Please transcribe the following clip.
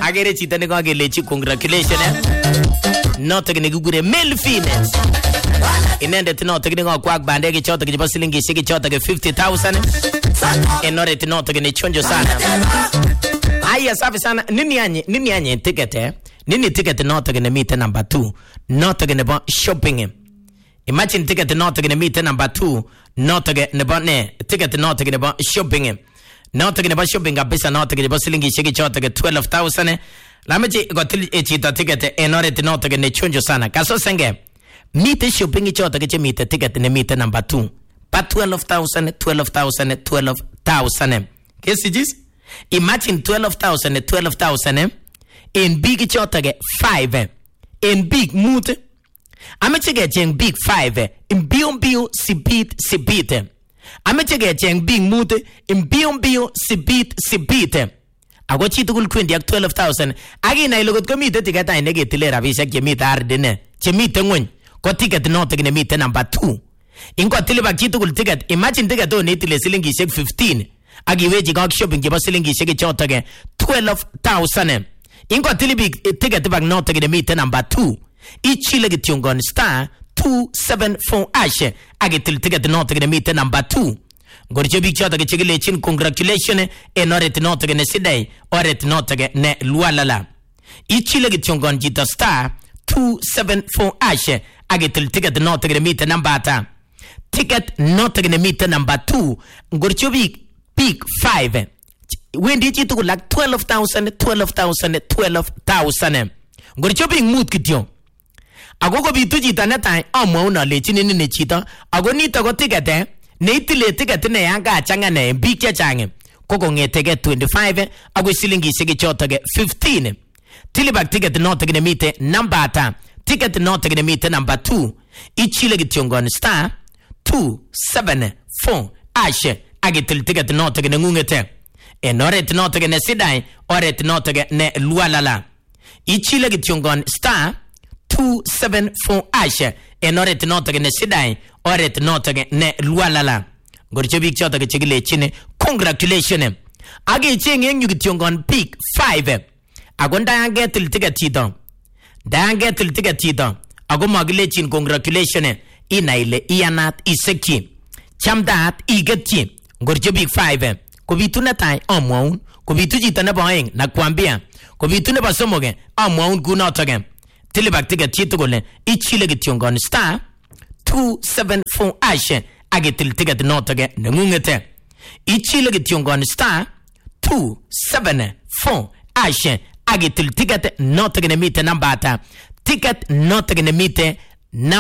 Agere chito ne kakelechi congratulations. Noto ne kikure Melfines. Inendet noto ne kakwak bandege choto chebo silingishek choto 50,000. Enoret noto ne chonjo sana. Aya safi sana. Nini anye ticket Nini ticket noto ne meet number 2. Noto ne ba shopping. Imagine ticket noto ne meet number 2. Noto ne ba ne ticket noto ne ba shopping. Noto ne ba shopping kabisa noto ne ba silingishek choto 12,000. Lamaji gotil chito ticket enoret noto ne chonjo sana. Kaso senge meet shopping choto ke meet ticket ne meet number 2. Pa 12,000. Kesijis? Imagine 12,000 in big choto ke 5. In big mood. Amechege cheng big 5 in bion sibit. Amechege cheng big mood in bion sibit. Ago chitugul kwendi ak 12,000. Agi na ilogot ko mite ticket ay negetile rabishek chemite ardine. Chemite ngweny. Ko ticket noto ne mite number 2. Ingo tile bak chitugul ticket. Imagine ticket o netile silingishek 15. Agi weji kak shopping jeba silingishek choto ke 12,000. Ingo tile big ticket bak noto ne mite number 2. Ichile gitungon star 274 ashe. Agi tile ticket noto ne mite number 2. Gorje big choto ke chigile chin congratulations enoret noto ne sidai oret noto ne lualala. Ichile gitungon jita star 274 ashe. Agetil ticket noto ne mite number ata. Ticket noto ne mite number 2. Gorje big 5. When did you to like 12,000. Gorje big mood kityo. Agogo bitu jita na tai amo una lechini ne chita. Ago nito go ticket ne itile ticket ne yanga achanga ne big change. Koko ngetege 25 ago silingi sege choto 15. Tilibak ticket noto ne mite number ata. Ticket noto ne mite number 2. Ichile gitungon star 274 ashe. Agetil ticket noto ne ngungete. Enoret noto ne sidai oret noto ne lualala. Ichile gitungon star 274 ashe. Enoret noto ne sidai oret noto ne lualala. Gorje big choto ke chigile chine congratulations. Age chenge nyu gitungon big 5. Agonda agetil ticket chito. Dangetil ticket chito. Ago magile chin congratulations. Inaile ianat iseki. Chamdat igetchi. Gorje big 5. Kubitu na tai amwaun. Kubitu jita na baeng na kuambia. Kubitu na basomoge amwaun kunotoge. Tilibak ticket chito gole. Ichile gitungon star 274 ashe. Agetil ticket notoge ngungete. Ichile gitungon star 274 ashe. Agetil ticket notoge ne mite nambata. Ticket notoge ne mite